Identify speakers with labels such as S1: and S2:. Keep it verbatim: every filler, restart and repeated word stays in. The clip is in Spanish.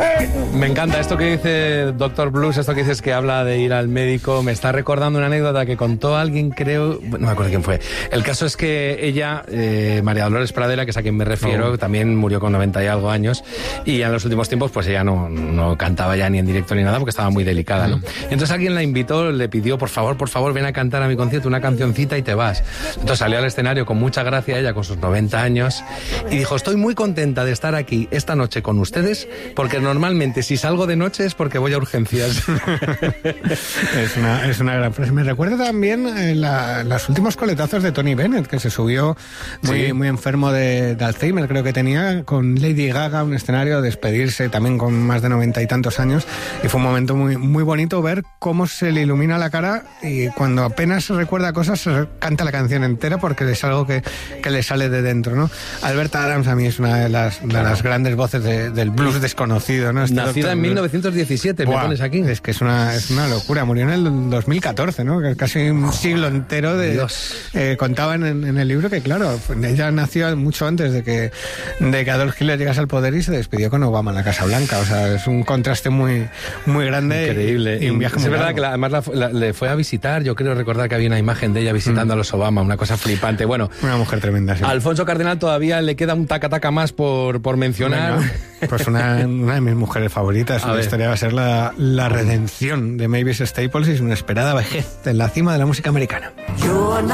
S1: Me encanta esto que dice doctor Blues, esto que dices que habla de ir al médico. Me está recordando una anécdota que contó alguien, creo, no me acuerdo quién fue. El caso es que ella, eh, María Dolores Pradera, que es a quien me refiero, oh. también murió con noventa y algo años, y en los últimos tiempos pues ella no, no cantaba ya ni en directo ni nada porque estaba muy delicada, ¿no? Entonces alguien la invitó, le pidió, por favor, por favor, ven a cantar a mi concierto una cancioncita y te vas. Entonces salió al escenario con mucha gracia ella, con sus noventa años, y dijo, estoy muy contenta de estar aquí esta noche con ustedes, porque normalmente si salgo de noche es porque voy a urgencias.
S2: es, una, es una gran frase. Me recuerda también eh, la, los últimos coletazos de Tony Bennett, que se subió muy, sí. muy enfermo de, de Alzheimer, creo que tenía, con Lady Gaga, un escenario a despedirse también con más de noventa y tantos años, y fue un momento muy, muy bonito ver cómo se le ilumina la cara y cuando apenas recuerda cosas canta la canción entera porque es algo que, que le sale de dentro, ¿no? Alberta Adams a mí es una de las, de las grandes voces de, del blues desconocido, ¿no? Este
S1: Nacida en mil novecientos diecisiete,
S2: Buah,
S1: me pones aquí.
S2: Es que es una, es una locura, murió en el dos mil catorce, ¿no? Casi un siglo entero de...
S1: Dios.
S2: Eh, contaban en, en el libro que, claro, ella nació mucho antes de que, de que Adolf Hitler llegase al poder y se despidió con Obama en la Casa Blanca, o sea, es un contraste muy, muy grande.
S1: Increíble.
S2: Y un viaje
S1: es
S2: muy
S1: verdad
S2: largo.
S1: que la, además la, la, le fue a visitar, yo creo recordar que había una imagen de ella visitando mm. a los Obama, una cosa flipante. Bueno,
S2: una mujer tremenda, sí.
S1: A Alfonso Cardenal todavía le queda un taca-taca más por, por mencionar.
S2: Bueno, pues una, una de mis mujeres favoritas de la historia va a ser la, la redención de Mavis Staples y su inesperada vejez en la cima de la música americana.